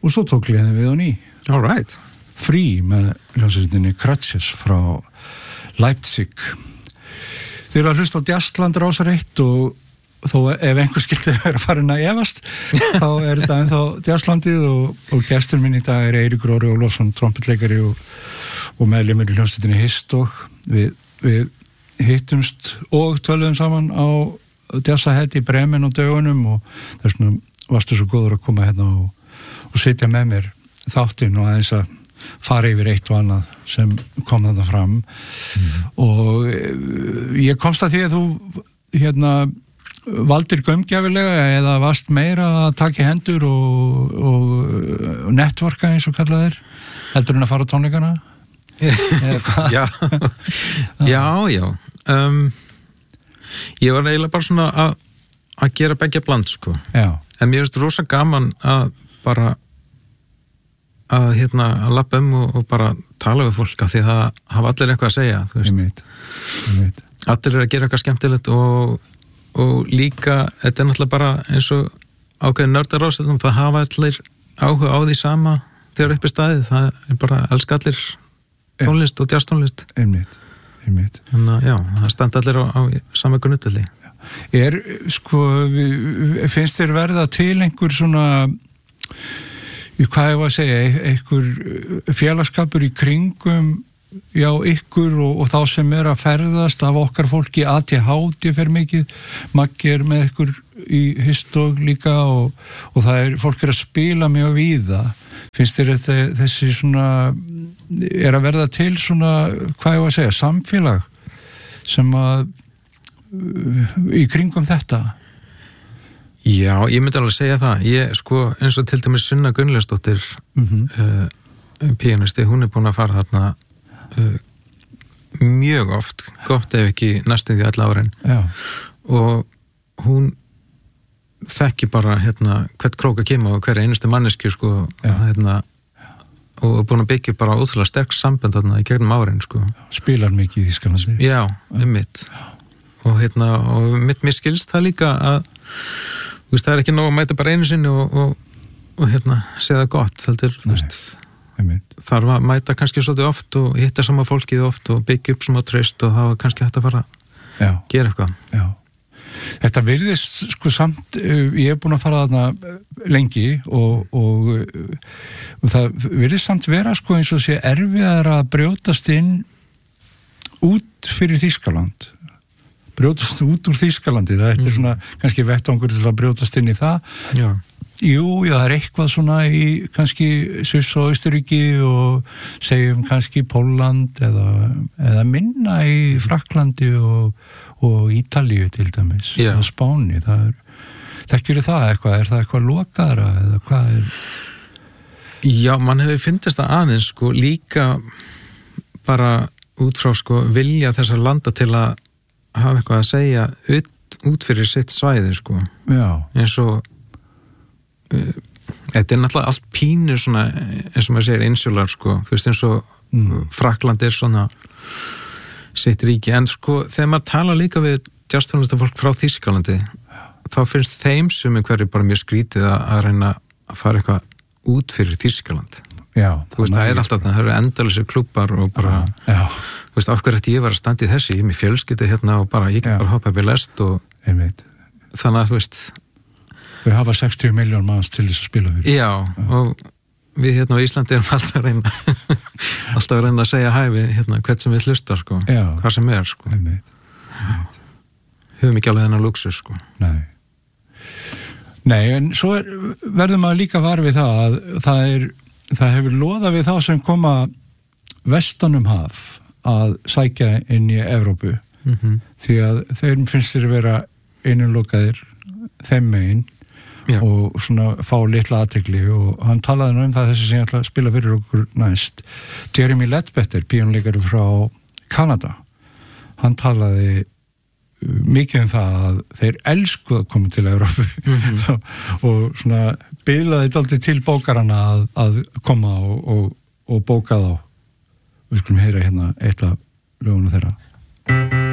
og svo tók liðin við á ný. All right. Free með hljómsveitinni Crutches frá Leipzig. Þeir eru að hlusta á Jazzland Rásar 1 og þó ef einhver skildi vera farin að efast þá þetta ennþá Jazzlandið og gestur minn í dag Eiríkur Orri Ólafsson, trompetleikari og meðlimur í hljómsveitinni Histog. Við hittumst og töluðum saman á Jazzahead í Bremen og dögunum og þess vegna varstu svo góður að koma hérna og sitja með mér þáttinn og aðeins að fara yfir eitt og annað sem kom þarna fram og ég komst að því að þú valdir gaumgjafilega eða varst meira að taka í hendur og networka eins og kallað er heldur en að fara á tónleikana? Já. Ég var eiginlega bara svona að gera begge bland sko. Já. En mér finnst rosa gaman að bara að labba og bara tala við fólk af því það hafa allir eitthvað að segja, þú veist. Ég veit. Allir eru að gera eitthvað skemmtilegt og líka, þetta er náttúrulega bara eins og ákveðin nördarástöðum, það hafa allir áhuga á því sama þegar upp í staðið, það er bara elska allir tónlist og jazztónlist. Einmitt. Þannig að já, það standa allir á sama grunnutli. Finnst þér verða til einhver svona, hvað ég var að segja, einhver félagskapur í kringum ykkur og þá sem er að ferðast af okkar fólki ATHD fer mikið, Maggi er með ykkur í Histog líka og það er, fólk er að spila mjög víða. Finnst þér þessi svona, er að verða til svona, hvað ég var að segja, samfélag sem að í kringum þetta? Já, ég myndi alveg segja það. Ég, eins og til dæmis Sunna Gunnlaugsdóttir píanisti, hún er búin að fara þarna mjög oft, gott ef ekki næstum því alla árin. Já. Og hún þekki bara hvert krók að kemur og hverja einustu manneski og búin að byggja bara ótrúlega sterk samband þarna í gegnum árin Spilar mikið í Þýskalandi. Já, mitt. Og mér skilst það líka að það er ekki nóg að mæta bara einu sinni og segja það gott, heldur, þarf að mæta kannski svolítið oft og hitta sama fólkið oft og byggja upp smá traust og það var kannski hægt að fara að gera eitthvað. Já. Þetta virðist samt, ég hef búin að fara þarna lengi og það virðist samt vera eins og sé erfiðar að brjótast inn út fyrir Þýskaland. Brjótast út úr Þýskalandi, það er svona kannski vettvangur til að brjótast inn í það. Já. Jú, það er eitthvað svona í kannski Sviss og Austurríki og segjum kannski Pólland eða minna í Frakklandi og Ítalíu til dæmis, og Spáni. Þekkjur það eitthvað? Er það eitthvað lokaðra eða hvað er? Já, mann hefur fyndist það aðeins líka bara út frá vilja þessar landa til að hafa eitthvað að segja út fyrir sitt svæði Já. Eins og þetta er náttúrulega allt pínu svona, eins og maður segir insúlar þú veist eins og Frakkland er svona sitt ríki, en þegar maður tala líka við jazztónlistafólk frá Þýskalandi þá finnst þeim sem hverju bara mjög skrítið að reyna að fara eitthvað út fyrir Þýskaland. Já, þú veist, það er alltaf, það eru endalausir klúbbar og bara, þú veist, af hverju ætti ég var að standa í þessi, ég er með fjölskyldu og bara, ég get bara hoppa upp í lest og þannig að, þú veist, þau hafa 60 miljón manns til þess að spila fyrir. Já, og við á Íslandi erum alltaf að reyna að segja hæ við hvert sem við hlustar, hvað sem er, höfum ekki alveg þennan luxus, Nei, en svo verður maður líka var við það að það hefur loðað við þá sem koma vestan haf að sækja inn í Evrópu því að þeim finnst þeir vera einunlokaðir þeim megin og svona fá litla athygli og hann talaði það þessi sem ég ætla að spila fyrir okkur næst. Jeremy Ledbetter, píanóleikari frá Kanada, hann talaði mikið það að þeir elsku að koma til Evrópu og svona bilaði dálítið til bókarana að koma og bóka þá. Við skulum heyra eitt af lögunum þeirra.